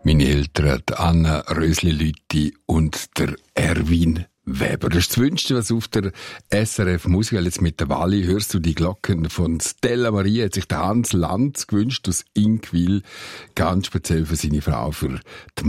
Meine Eltern, die Anna Rösli-Lütti und der Erwin Weber. Das ist das Wünschste, was auf der SRF Musik, jetzt mit der Walli hörst du die Glocken von Stella Maria, hat sich der Hans Lanz gewünscht aus Ingwil, ganz speziell für seine Frau, für die